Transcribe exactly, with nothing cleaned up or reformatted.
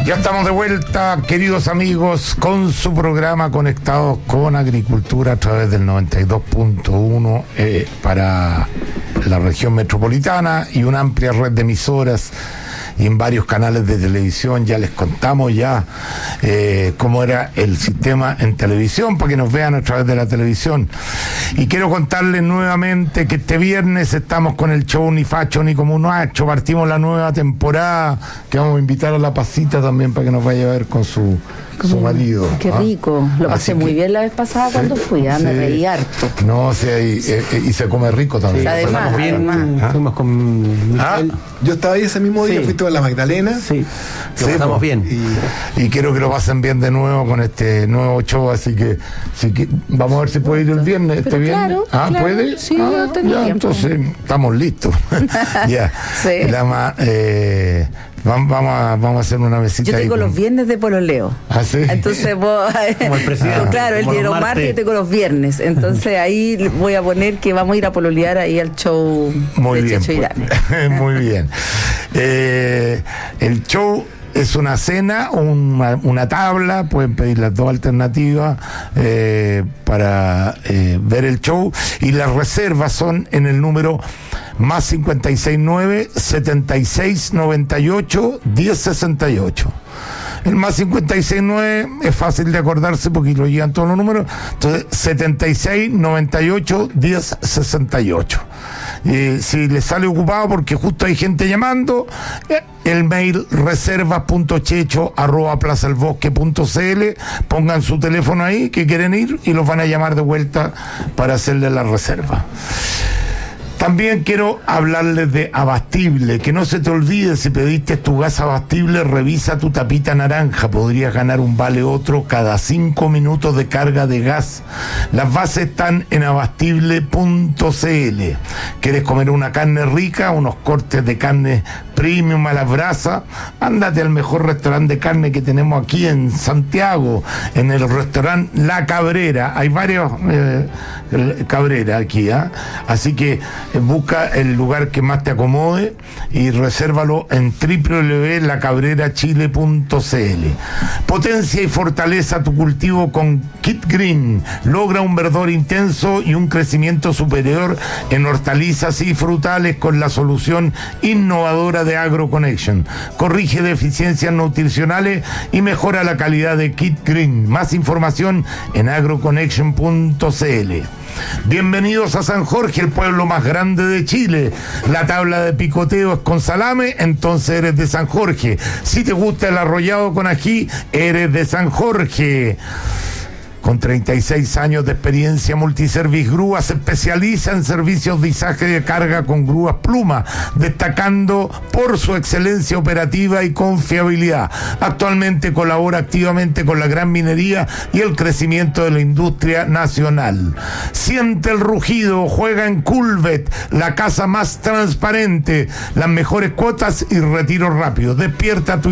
Ya estamos de vuelta, queridos amigos, con su programa Conectados con Agricultura a través del noventa y dos punto uno eh, para la región metropolitana y una amplia red de emisoras y en varios canales de televisión. Ya les contamos ya eh, cómo era el sistema en televisión para que nos vean a través de la televisión. Y quiero contarles nuevamente que este viernes estamos con el show Ni Facho Ni Comunacho. Partimos la nueva temporada, que vamos a invitar a la Pasita también para que nos vaya a ver con su, su marido. Qué ¿ah? rico, lo pasé Así muy que, bien la vez pasada cuando fui, ¿ah? sí. Me reí harto. No, sí, y, y, y se come rico también. Sí, además, bien, además. ¿Ah? Fuimos con Michelle. ¿Ah? Yo estaba ahí ese mismo día, Sí. fui toda la Magdalena. Sí, lo Sí, pasamos pues. bien. Y, y quiero que lo pasen bien de nuevo con este nuevo show, así que, así que vamos a ver si puede ir el viernes, este Pero viernes. claro, Ah, claro, ¿puede? sí, ah, yo tengo ya, tiempo. entonces estamos listos. Ya. Sí. La ma- eh, vam- vamos, a, vamos a hacer una mesita Yo ahí tengo con- los viernes de pololeo. ¿Ah, sí? Entonces vos, Como el presidente, Ah, claro, él como tiene los los martes, martes. yo tengo los viernes. Entonces ahí voy a poner que vamos a ir a pololear ahí al show Muy de bien, Checho pues. Irane. Muy bien. Eh, el show es una cena, una, una tabla, pueden pedir las dos alternativas eh, para eh, ver el show, y las reservas son en el número más cincuenta y seis nueve, setenta y seis noventa y ocho, diez sesenta y ocho. El más cincuenta y seis nueve es fácil de acordarse porque lo llevan todos los números. Entonces, setenta y seis noventa y ocho, diez sesenta y ocho. Eh, si les sale ocupado porque justo hay gente llamando, eh, el mail reservas punto checho arroba plaza el bosque punto cl, pongan su teléfono ahí que quieren ir y los van a llamar de vuelta para hacerle la reserva. También quiero hablarles de Abastible, que no se te olvide, si pediste tu gas Abastible, revisa tu tapita naranja, podrías ganar un vale otro cada cinco minutos de carga de gas. Las bases están en abastible punto cl. ¿Quieres comer una carne rica, unos cortes de carne premium a las brasas? Ándate al mejor restaurante de carne que tenemos aquí en Santiago, en el restaurante La Cabrera. Hay varios eh, Cabrera aquí, ¿ah? Así que busca el lugar que más te acomode y resérvalo en doble u doble u doble u punto la cabrera chile punto cl. Potencia y fortaleza tu cultivo con Kit Green. Logra un verdor intenso y un crecimiento superior en hortalizas y frutales con la solución innovadora de AgroConnection. Corrige deficiencias nutricionales y mejora la calidad de Kit Green. Más información en agroconnection punto cl. Bienvenidos a San Jorge, el pueblo más grande de Chile. La tabla de picoteo es con salame, entonces eres de San Jorge. Si te gusta el arrollado con ají, eres de San Jorge. Con treinta y seis años de experiencia, Multiservice Grúa se especializa en servicios de izaje de carga con grúas Pluma, destacando por su excelencia operativa y confiabilidad. Actualmente colabora activamente con la gran minería y el crecimiento de la industria nacional. Siente el rugido, juega en Culvet, la casa más transparente, las mejores cuotas y retiro rápido. Despierta tu